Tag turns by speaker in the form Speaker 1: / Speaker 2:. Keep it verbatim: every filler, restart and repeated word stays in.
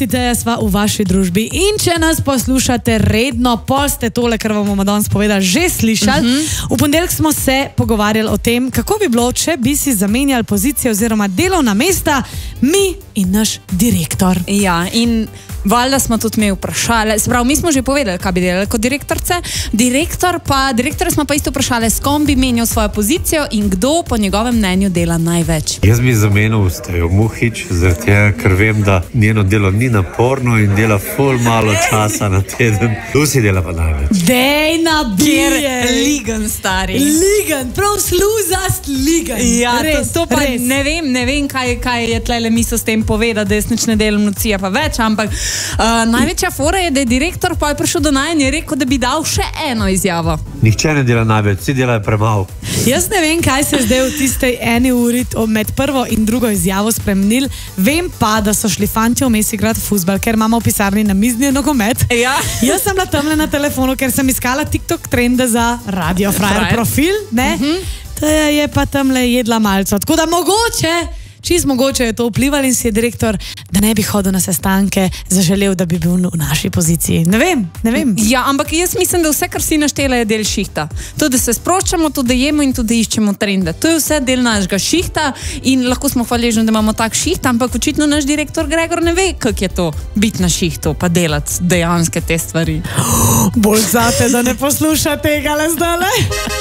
Speaker 1: Dositeja sva v vaši družbi in če nas poslušate redno, pol ste tole, kar vam bomo danes povedali, že slišali. Uh -huh. V ponedeljek smo se pogovarjali o tem, kako bi bilo, če bi si zamenjali pozicijo oziroma delovna mesta mi in naš direktor.
Speaker 2: Ja, in valjda smo tudi mi vprašali, sprav, mi smo že povedali, kaj bi delali kot direktorce, direktor pa, direktore smo pa isto vprašali, s kom bi menjal svojo pozicijo in kdo po njegovem mnenju dela največ.
Speaker 3: Jaz bi zamenil Stejo Muhič, zaradi tega, ker vem, da njeno delo ni naporno in dela ful malo časa na teden. Lucy dela pa največ.
Speaker 1: Dej nabije!
Speaker 2: Ligan, stari.
Speaker 1: Ligan, prav sluzast ligan.
Speaker 2: Ja,
Speaker 1: res,
Speaker 2: to, to pa
Speaker 1: res.
Speaker 2: ne vem, ne vem, kaj, kaj je tlele misel s tem povedati, da jaz nič ne delam nocija pa več, ampak uh, največja fora je, da je direktor pa je prišel do naj in je rekel, da bi dal še eno izjavo.
Speaker 3: Nihče ne dela največ, vsi delajo premalo.
Speaker 1: Jaz ne vem, kaj se je zdaj v tistej eni uri med prvo in drugo izjavo spremenil. Vem pa, da so šli fantje vmes igrati fuzbal, ker imamo v pisarni na mizni nogomet.
Speaker 2: Ja.
Speaker 1: Jaz sem bila tamle na telefonu, ker sem iskala TikTok trende za Radio Frajer profil, ne? Uh -huh. To je pa tamle jedla malco. Tako da mogoče, čisto mogoče je to vplivalo in si je direktor, da ne bi hodil na sestanke, zaželel, da bi bil v naši poziciji. Ne vem, ne vem.
Speaker 2: Ja, ampak jaz mislim, da vse, kar si naštela, je del šihta. To, da se sproščamo, to, da jemo in to, da iščemo trende. To je vse del našega šihta in lahko smo hvaležni, da imamo tak šiht, ampak očitno naš direktor Gregor ne ve, kako je to biti na šihtu, pa delati dejanske te stvari.
Speaker 1: Bolj zate, da ne posluša tega le zdale.